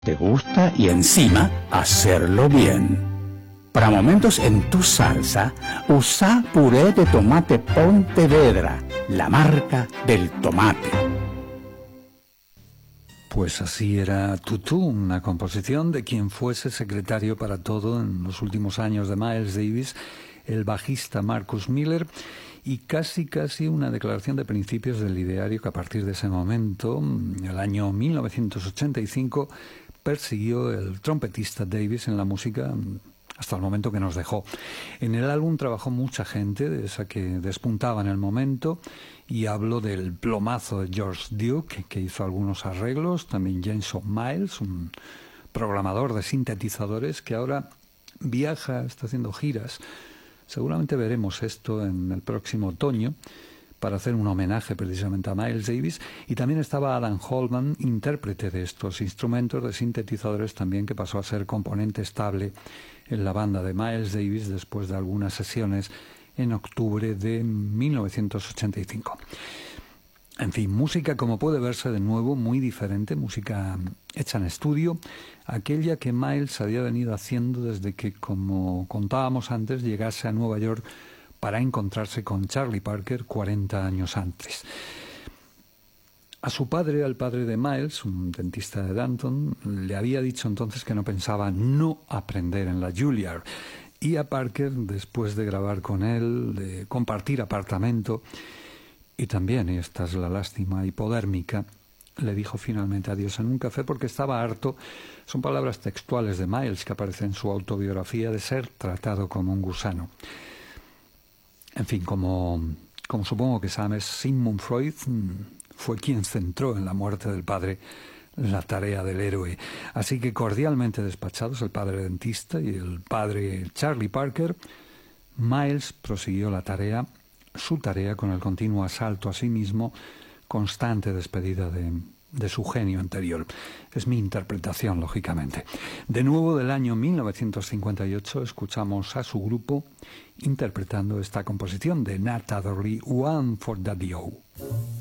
te gusta y encima hacerlo bien. Para momentos en tu salsa, usa puré de tomate Pontevedra, la marca del tomate. Pues así era Tutú, una composición de quien fuese secretario para todo en los últimos años de Miles Davis, el bajista Marcus Miller, y casi una declaración de principios del ideario que a partir de ese momento, en el año 1985, persiguió el trompetista Davis en la música hasta el momento que nos dejó. En el álbum trabajó mucha gente de esa que despuntaba en el momento, y hablo del plomazo de George Duke, que hizo algunos arreglos, también Jason Miles, un programador de sintetizadores que ahora viaja, está haciendo giras. Seguramente veremos esto en el próximo otoño para hacer un homenaje precisamente a Miles Davis. Y también estaba Adam Holman, intérprete de estos instrumentos de sintetizadores también, que pasó a ser componente estable en la banda de Miles Davis después de algunas sesiones en octubre de 1985. En fin, música, como puede verse de nuevo, muy diferente, música hecha en estudio, aquella que Miles había venido haciendo desde que, como contábamos antes, llegase a Nueva York para encontrarse con Charlie Parker 40 años antes. A su padre, al padre de Miles, un dentista de Danton, le había dicho entonces que no pensaba no aprender en la Juilliard. Y a Parker, después de grabar con él, de compartir apartamento, y también, y esta es la lástima hipodérmica, le dijo finalmente adiós en un café porque estaba harto, son palabras textuales de Miles que aparecen en su autobiografía, de ser tratado como un gusano. En fin, como supongo que sabes, Sigmund Freud fue quien centró en la muerte del padre la tarea del héroe. Así que cordialmente despachados, el padre dentista y el padre Charlie Parker, Miles prosiguió su tarea con el continuo asalto a sí mismo, constante despedida de su genio anterior. Es mi interpretación, lógicamente. De nuevo, del año 1958, escuchamos a su grupo interpretando esta composición de Nat Adderley, One for Daddy-O.